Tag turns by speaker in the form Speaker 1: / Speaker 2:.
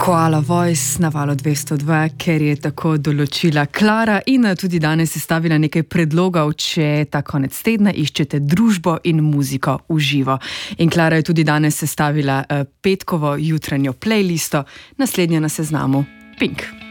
Speaker 1: Koala Voice na Valu 202, ker je tako določila Klara in tudi danes je stavila nekaj predlogov, če ta konec tedna iščete družbo in muziko v živo. In Klara je tudi danes sestavila petkovo jutranjo playlisto, naslednja na seznamu Pink.